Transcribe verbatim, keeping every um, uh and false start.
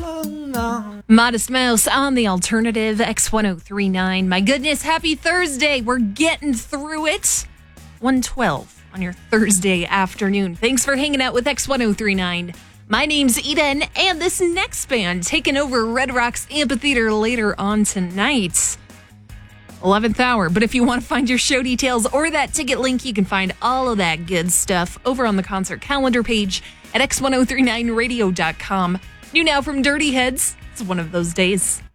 Modest Mouse on the alternative X ten thirty-nine. My goodness, happy Thursday. We're getting through it. one twelve on your Thursday afternoon. Thanks for hanging out with X ten thirty-nine. My name's Eden, and this next band taking over Red Rocks Amphitheater later on tonight. eleventh hour. But if you want to find your show details or that ticket link, you can find all of that good stuff over on the concert calendar page at x ten thirty-nine radio dot com. New now from Dirty Heads. It's one of those days.